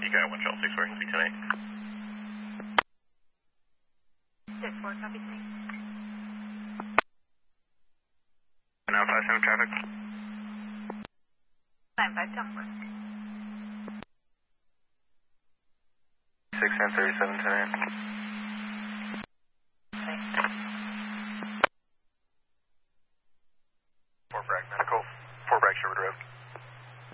got 1 Shell 6 4, can speak tonight. 6-4, copy tonight. Now 57 traffic. 9-5, jump for. 6 and 37 tonight.